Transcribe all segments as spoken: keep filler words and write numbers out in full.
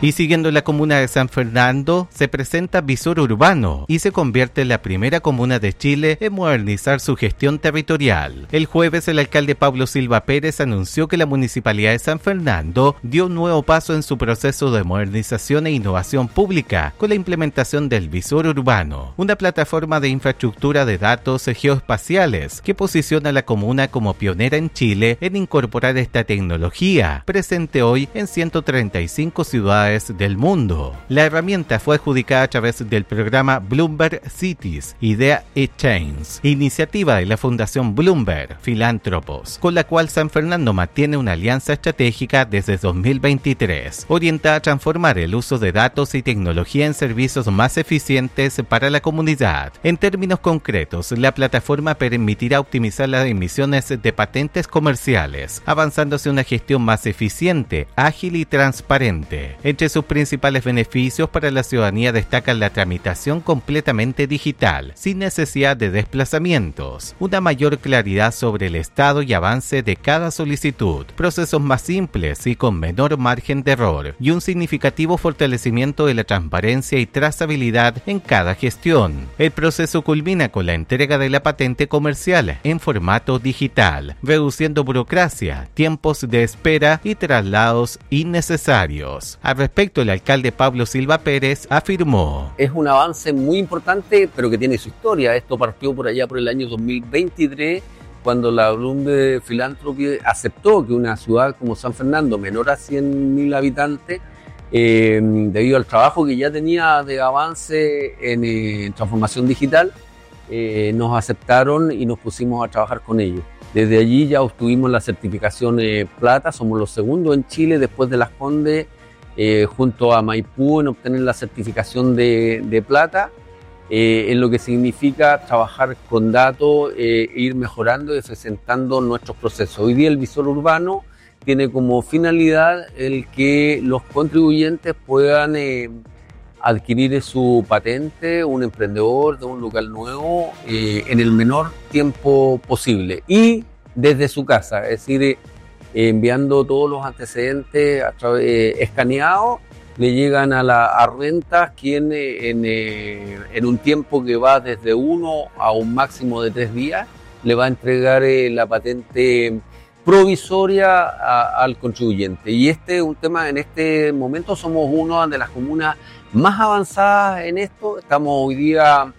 Y siguiendo la comuna de San Fernando, se presenta Visor Urbano y se convierte en la primera comuna de Chile en modernizar su gestión territorial. El jueves, el alcalde Pablo Silva Pérez anunció que la Municipalidad de San Fernando dio un nuevo paso en su proceso de modernización e innovación pública con la implementación del Visor Urbano, una plataforma de infraestructura de datos geoespaciales que posiciona a la comuna como pionera en Chile en incorporar esta tecnología, presente hoy en ciento treinta y cinco ciudades del mundo. La herramienta fue adjudicada a través del programa Bloomberg Cities Idea eChange, iniciativa de la Fundación Bloomberg Filántropos, con la cual San Fernando mantiene una alianza estratégica desde dos mil veintitrés, orientada a transformar el uso de datos y tecnología en servicios más eficientes para la comunidad. En términos concretos, la plataforma permitirá optimizar las emisiones de patentes comerciales, avanzando hacia una gestión más eficiente, ágil y transparente. Entre sus principales beneficios para la ciudadanía destacan la tramitación completamente digital, sin necesidad de desplazamientos, una mayor claridad sobre el estado y avance de cada solicitud, procesos más simples y con menor margen de error, y un significativo fortalecimiento de la transparencia y trazabilidad en cada gestión. El proceso culmina con la entrega de la patente comercial en formato digital, reduciendo burocracia, tiempos de espera y traslados innecesarios. Al respecto, el alcalde Pablo Silva Pérez afirmó: es un avance muy importante, pero que tiene su historia. Esto partió por allá por el año dos mil veintitrés, cuando la Bloomberg Philanthropy aceptó que una ciudad como San Fernando, menor a cien mil habitantes, eh, debido al trabajo que ya tenía de avance en, eh, en transformación digital, eh, nos aceptaron y nos pusimos a trabajar con ellos. Desde allí ya obtuvimos la certificación eh, plata, somos los segundos en Chile después de Las Condes, Eh, junto a Maipú, en obtener la certificación de, de plata, eh, en lo que significa trabajar con datos, eh, e ir mejorando y presentando nuestros procesos. Hoy día el Visor Urbano tiene como finalidad el que los contribuyentes puedan eh, adquirir su patente, un emprendedor de un local nuevo, eh, en el menor tiempo posible y desde su casa, es decir, eh, enviando todos los antecedentes a través, eh, escaneados, le llegan a las a rentas, quien eh, en, eh, en un tiempo que va desde uno a un máximo de tres días, le va a entregar eh, la patente provisoria a, al contribuyente. Y este es un tema, en este momento somos una de las comunas más avanzadas en esto. Estamos hoy día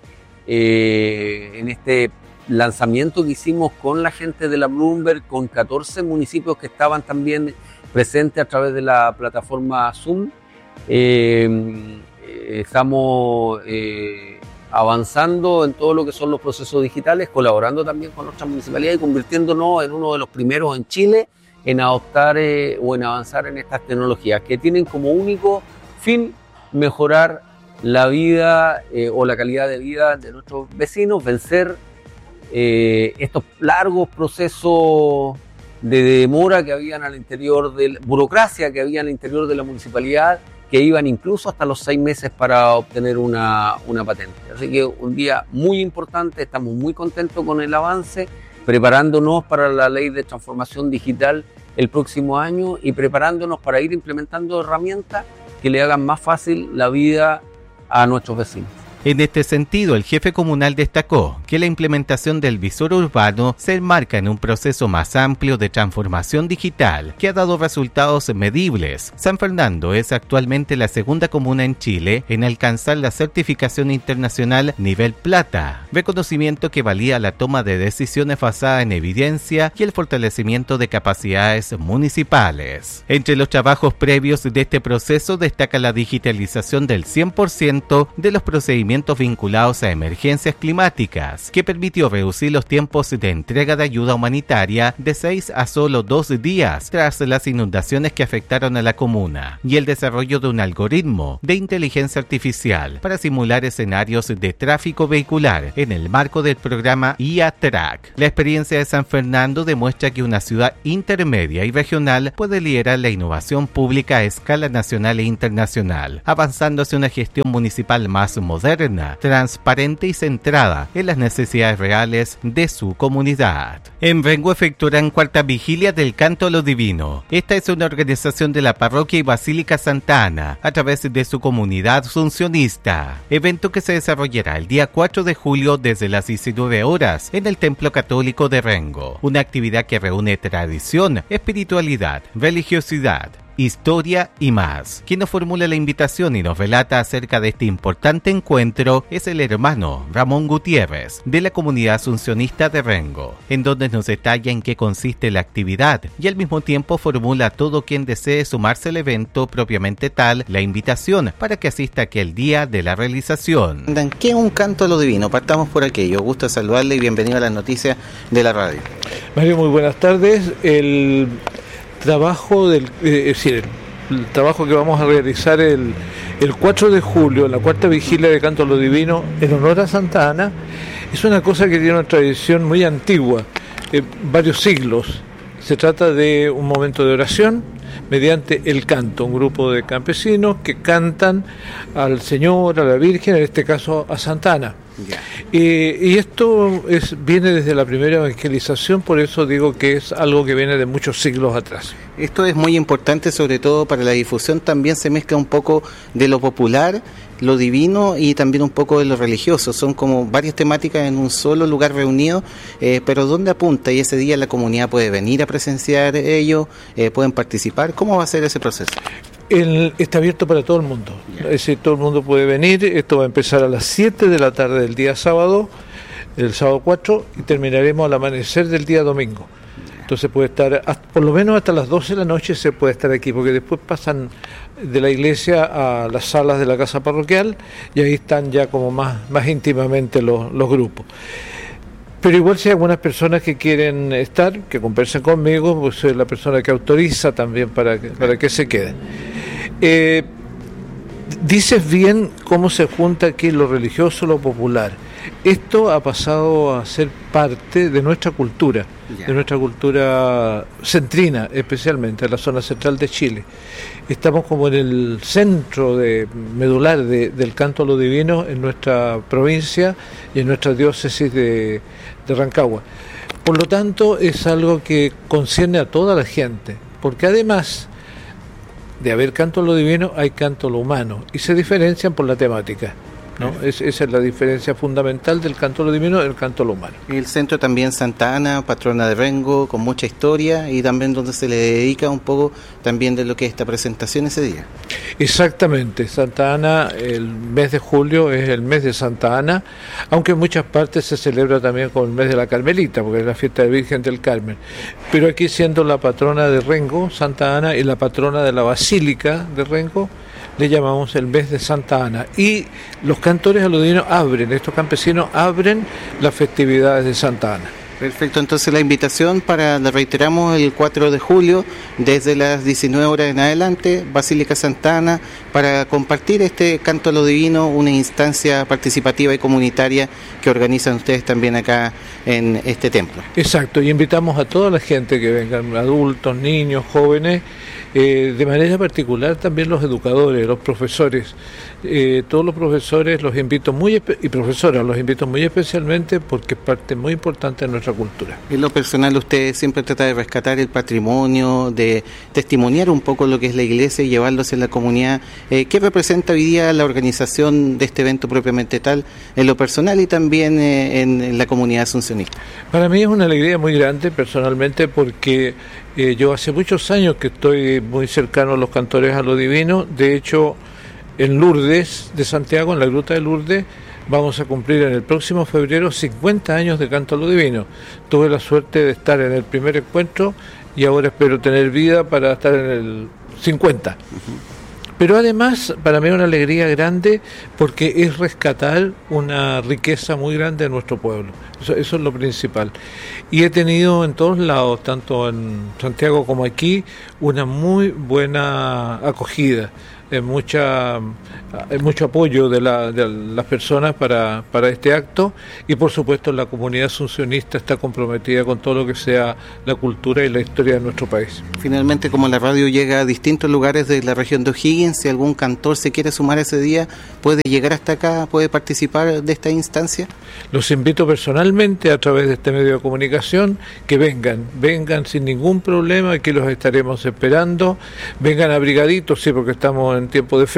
eh, en este lanzamiento que hicimos con la gente de la Bloomberg, con catorce municipios que estaban también presentes a través de la plataforma Zoom. Eh, estamos eh, avanzando en todo lo que son los procesos digitales, colaborando también con nuestras municipalidades y convirtiéndonos en uno de los primeros en Chile en adoptar eh, o en avanzar en estas tecnologías que tienen como único fin mejorar la vida eh, o la calidad de vida de nuestros vecinos, vencer Eh, estos largos procesos de demora que habían al interior de la burocracia que había al interior de la municipalidad, que iban incluso hasta los seis meses para obtener una, una patente. Así que un día muy importante, estamos muy contentos con el avance, preparándonos para la ley de transformación digital el próximo año y preparándonos para ir implementando herramientas que le hagan más fácil la vida a nuestros vecinos. En este sentido, el jefe comunal destacó que la implementación del Visor Urbano se enmarca en un proceso más amplio de transformación digital que ha dado resultados medibles. San Fernando es actualmente la segunda comuna en Chile en alcanzar la certificación internacional nivel plata, reconocimiento que valida la toma de decisiones basada en evidencia y el fortalecimiento de capacidades municipales. Entre los trabajos previos de este proceso destaca la digitalización del cien por ciento de los procedimientos vinculados a emergencias climáticas, que permitió reducir los tiempos de entrega de ayuda humanitaria de seis a solo dos días tras las inundaciones que afectaron a la comuna, y el desarrollo de un algoritmo de inteligencia artificial para simular escenarios de tráfico vehicular en el marco del programa I A Track. La experiencia de San Fernando demuestra que una ciudad intermedia y regional puede liderar la innovación pública a escala nacional e internacional, avanzando hacia una gestión municipal más moderna moderna, transparente y centrada en las necesidades reales de su comunidad. En Rengo efectuarán cuarta vigilia del Canto a lo Divino. Esta es una organización de la Parroquia y Basílica Santa Ana a través de su comunidad asuncionista, evento que se desarrollará el día cuatro de julio desde las diecinueve horas en el Templo Católico de Rengo, una actividad que reúne tradición, espiritualidad, religiosidad, historia y más. Quien nos formula la invitación y nos relata acerca de este importante encuentro es el hermano Ramón Gutiérrez, de la comunidad asuncionista de Rengo, en donde nos detalla en qué consiste la actividad y al mismo tiempo formula a todo quien desee sumarse al evento propiamente tal la invitación para que asista aquel día de la realización. ¿Qué es un canto a lo divino? Partamos por aquello. Gusto saludarle y bienvenido a las noticias de la radio. Mario, muy buenas tardes. El trabajo del eh, es decir, el, el trabajo que vamos a realizar el, el cuatro de julio, en la cuarta vigilia de Canto a lo Divino, en honor a Santa Ana, es una cosa que tiene una tradición muy antigua, eh, varios siglos. Se trata de un momento de oración mediante el canto, un grupo de campesinos que cantan al Señor, a la Virgen, en este caso a Santa Ana. Yeah. Eh, y esto es, viene desde la primera evangelización, por eso digo que es algo que viene de muchos siglos atrás. Esto es muy importante, sobre todo para la difusión. También se mezcla un poco de lo popular, lo divino y también un poco de lo religioso. Son como varias temáticas en un solo lugar reunido, eh, pero ¿dónde apunta? Y ese día la comunidad puede venir a presenciar ello, eh, pueden participar. ¿Cómo va a ser ese proceso? El, está abierto para todo el mundo, es decir, todo el mundo puede venir. Esto va a empezar a las siete de la tarde del día sábado, el sábado cuatro, y terminaremos al amanecer del día domingo. Entonces puede estar, hasta, por lo menos hasta las doce de la noche se puede estar aquí, porque después pasan de la iglesia a las salas de la casa parroquial y ahí están ya como más, más íntimamente los, los grupos. Pero igual si hay algunas personas que quieren estar, que conversen conmigo, pues soy la persona que autoriza también para que, para que se queden. Eh, dices bien cómo se junta aquí lo religioso, lo popular. Esto ha pasado a ser parte de nuestra cultura, yeah. de nuestra cultura centrina, especialmente en la zona central de Chile. Estamos como en el centro de, medular de, del canto a lo divino en nuestra provincia y en nuestra diócesis de, de Rancagua. Por lo tanto, es algo que concierne a toda la gente, porque además de haber canto a lo divino, hay canto a lo humano, y se diferencian por la temática, ¿no? Es, esa es la diferencia fundamental del canto a lo divino y el canto a lo humano. El centro también Santa Ana, patrona de Rengo, con mucha historia, y también donde se le dedica un poco también de lo que es esta presentación ese día. Exactamente, Santa Ana, el mes de julio es el mes de Santa Ana, aunque en muchas partes se celebra también como el mes de la Carmelita, porque es la fiesta de Virgen del Carmen. Pero aquí, siendo la patrona de Rengo, Santa Ana, y la patrona de la Basílica de Rengo, le llamamos el mes de Santa Ana, y los cantores a lo divino abren, estos campesinos abren las festividades de Santa Ana. Perfecto, entonces la invitación para, la reiteramos, el cuatro de julio, desde las diecinueve horas en adelante, Basílica Santa Ana, para compartir este canto a lo divino, una instancia participativa y comunitaria que organizan ustedes también acá en este templo. Exacto, y invitamos a toda la gente que vengan, adultos, niños, jóvenes, eh, de manera particular también los educadores, los profesores. Eh, todos los profesores los invito muy y profesoras los invito muy especialmente porque es parte muy importante de nuestra cultura. En lo personal, usted siempre trata de rescatar el patrimonio, de testimoniar un poco lo que es la iglesia y llevarlo hacia la comunidad. Eh, ¿Qué representa hoy día la organización de este evento propiamente tal, en lo personal y también eh, en, en la comunidad asuncionista? Para mí es una alegría muy grande personalmente, porque eh, yo hace muchos años que estoy muy cercano a los cantores a lo divino. De hecho, en Lourdes de Santiago, en la Gruta de Lourdes, vamos a cumplir en el próximo febrero cincuenta años de canto a lo divino. Tuve la suerte de estar en el primer encuentro y ahora espero tener vida para estar en el cincuenta. Uh-huh. Pero además, para mí es una alegría grande porque es rescatar una riqueza muy grande de nuestro pueblo. Eso, eso es lo principal. Y he tenido en todos lados, tanto en Santiago como aquí, una muy buena acogida. en mucha en mucho apoyo de, la, de las personas para, para este acto, y por supuesto la comunidad asuncionista está comprometida con todo lo que sea la cultura y la historia de nuestro país. Finalmente, como la radio llega a distintos lugares de la región de O'Higgins, si algún cantor se quiere sumar ese día, ¿puede llegar hasta acá, puede participar de esta instancia? Los invito personalmente a través de este medio de comunicación que vengan, vengan sin ningún problema, aquí los estaremos esperando, vengan abrigaditos, sí, porque estamos en tiempo de frío.